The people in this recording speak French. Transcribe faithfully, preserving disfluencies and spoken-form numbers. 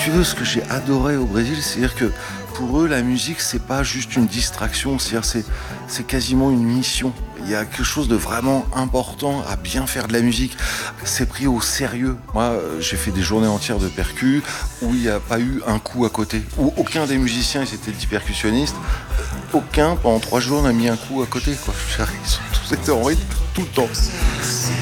tu veux, ce que j'ai adoré au Brésil, c'est-à-dire que pour eux, la musique, c'est pas juste une distraction, c'est-à-dire c'est, c'est quasiment une mission. Il y a quelque chose de vraiment important à bien faire de la musique. C'est pris au sérieux. Moi, j'ai fait des journées entières de percus où il n'y a pas eu un coup à côté. Où aucun des musiciens, ils étaient dix percussionnistes, aucun, pendant trois jours, n'a mis un coup à côté, quoi. Ils sont tous été en rythme tout le temps.